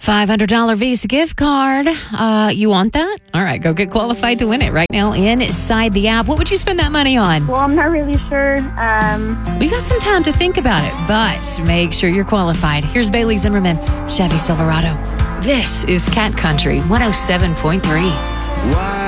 $500 Visa gift card. You want that? All right, go get qualified to win it right now inside the app. What would you spend that money on? Well, I'm not really sure. We got some time to think about it, but make sure you're qualified. Here's Bailey Zimmerman, Chevy Silverado. This is Cat Country 107.3. Why